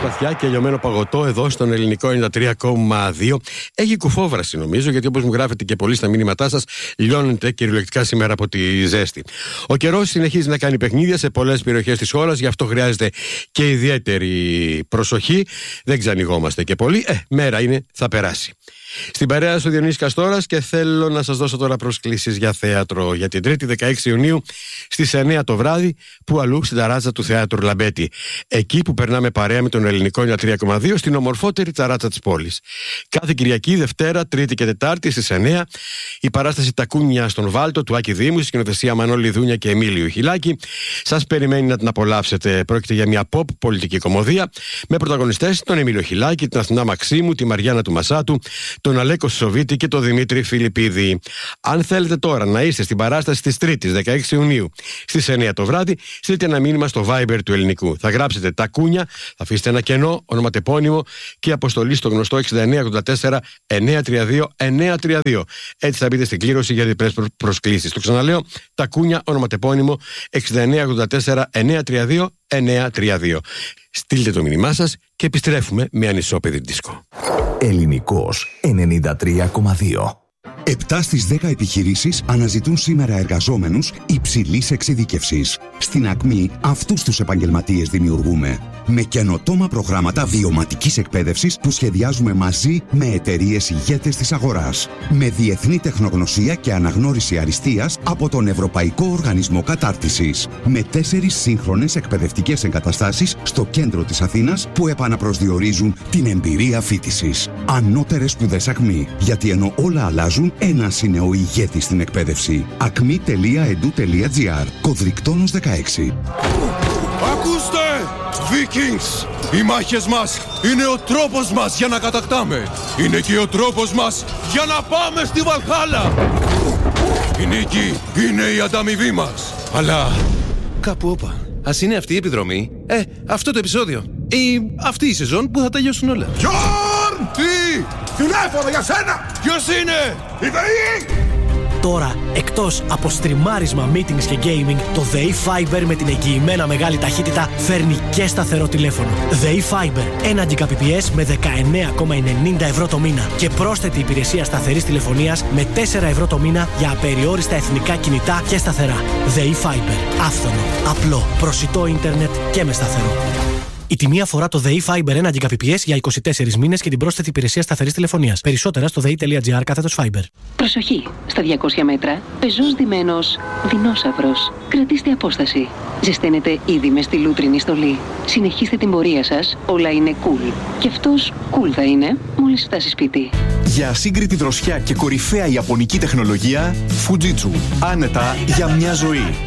σπαθιά και λιωμένο παγωτό εδώ στον ελληνικό 93,2. Έχει κουφόβραση νομίζω, γιατί όπως μου γράφετε και πολλοί στα μήνυματά σας, λιώνεται κυριολεκτικά σήμερα από τη ζέστη. Ο καιρός συνεχίζει να κάνει παιχνίδια σε πολλές περιοχές της χώρας, γι' αυτό χρειάζεται και ιδιαίτερη προσοχή. Δεν ξανηγόμαστε και πολύ. Μέρα είναι, θα περάσει. Στην παρέα στο Διονύσης Καστόρας και θέλω να σας δώσω τώρα προσκλήσεις για θέατρο για την Τρίτη 16 Ιουνίου στις 9 το βράδυ, που αλλού στην ταράτσα του Θεάτρου Λαμπέτη. Εκεί που περνάμε παρέα με τον ελληνικό 93,2 στην ομορφότερη ταράτσα της πόλης. Κάθε Κυριακή, Δευτέρα, Τρίτη και Τετάρτη στις 9 η παράσταση Τακούνια στον Βάλτο του Άκη Δήμου, στη σκηνοθεσία Μανώλη Δούνια και Εμίλιου Χιλάκη. Σας περιμένει να την απολαύσετε. Πρόκειται για μια pop πολιτική κομμωδία με πρωταγωνιστές τον Εμίλιο Χιλάκη, την Αθηνά Μαξίμου, τη Μαριάννα του Μασάτου, τον Αλέκο Σοβίτη και τον Δημήτρη Φιλιππίδη. Αν θέλετε τώρα να είστε στην παράσταση της Τρίτης 16 Ιουνίου στις 9 το βράδυ, στείλτε ένα μήνυμα στο Viber του Ελληνικού. Θα γράψετε Τακούνια, θα αφήσετε ένα κενό, ονοματεπώνυμο και αποστολή στο γνωστό 6984 932 932. Έτσι θα μπείτε στην κλήρωση για διπλές προσκλήσεις. Το ξαναλέω, Τακούνια, ονοματεπώνυμο 6984 932 932. Στείλτε το μήνυμά σας και επιστρέφουμε με ανισόπεδη δίσκο. Ελληνικός 93,2. 7 στις 10 επιχειρήσεις αναζητούν σήμερα εργαζόμενους υψηλής εξειδίκευσης. Στην Ακμή αυτούς τους επαγγελματίες δημιουργούμε. Με καινοτόμα προγράμματα βιωματικής εκπαίδευσης που σχεδιάζουμε μαζί με εταιρείες ηγέτες της αγοράς. Με διεθνή τεχνογνωσία και αναγνώριση αριστείας από τον Ευρωπαϊκό Οργανισμό Κατάρτισης. Με 4 σύγχρονες εκπαιδευτικές εγκαταστάσεις στο κέντρο της Αθήνας που επαναπροσδιορίζουν την εμπειρία φοιτησης. Ανώτερες σπουδές Ακμή. Γιατί ενώ όλα αλλάζουν, ένας είναι ο ηγέτης στην εκπαίδευση. acme.edu.gr. Κωδρικτόνος 16. Ακούστε! Vikings! Οι μάχες μας είναι ο τρόπος μας για να κατακτάμε. Είναι και ο τρόπος μας για να πάμε στη Βαλχάλα. Η νίκη είναι η ανταμοιβή μας. Αλλά κάπου όπα. Ας είναι αυτή η επιδρομή, αυτό το επεισόδιο ή αυτή η σεζόν που θα τελειώσουν όλα. Γιόρν! Τι! Τηλέφωνο για σένα! Ποιος είναι? Η ΔΕΗ! Τώρα, εκτός από στριμάρισμα, meetings και gaming, το ΔΕΗ Fiber με την εγγυημένα μεγάλη ταχύτητα φέρνει και σταθερό τηλέφωνο. ΔΕΗ Fiber, 1 Gbps με 19,90 ευρώ το μήνα και πρόσθετη υπηρεσία σταθερής τηλεφωνίας με 4 ευρώ το μήνα για απεριόριστα εθνικά κινητά και σταθερά. ΔΕΗ Fiber, άφθονο, απλό, προσιτό ίντερνετ και με σταθερό. Η τιμή αφορά το ΔΕΗ Fiber 1 Gbps για 24 μήνες και την πρόσθετη υπηρεσία σταθερής τηλεφωνίας. Περισσότερα στο dei.gr/Fiber. Προσοχή! Στα 200 μέτρα, πεζός ντυμένος δεινόσαυρος. Κρατήστε απόσταση. Ζεσταίνετε ήδη με στη λούτρινη στολή. Συνεχίστε την πορεία σας, όλα είναι cool. Και αυτός cool θα είναι μόλις φτάσει σπίτι. Για ασύγκριτη δροσιά και κορυφαία ιαπωνική τεχνολογία, Fujitsu. Άνετα για μια ζωή.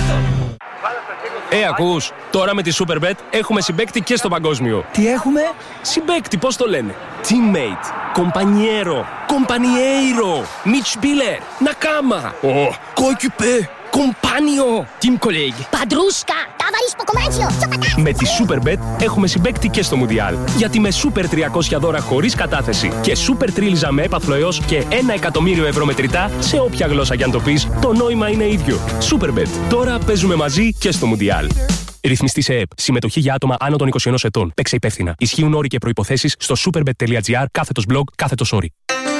Ακούς, τώρα με τη Superbet έχουμε συμπαίκτη και στο παγκόσμιο. Τι έχουμε? Συμπαίκτη, πώς το λένε? Teammate, compañero, compañeiro, Mitspieler, Nakama, coéquipier, compagno, team colleague. Παντρούσκα, ταβαρίς ποκομάντσιο, Με τη Superbet έχουμε συμπαίκτη και στο Μουντιάλ. Γιατί με Super 300 δώρα χωρίς κατάθεση και Super Τρίλιζα με έπαθλο έως και 1 εκατομμύριο ευρώ μετρητά, σε όποια γλώσσα κι αν το πεις, το νόημα είναι ίδιο. Superbet. Τώρα παίζουμε μαζί και στο Μουντιάλ. Ρυθμιστή σε ΕΕΠ. Συμμετοχή για άτομα άνω των 21 ετών. Παίξε υπεύθυνα. Ισχύουν όροι και προϋποθέσεις στο superbet.gr/blog/όροι.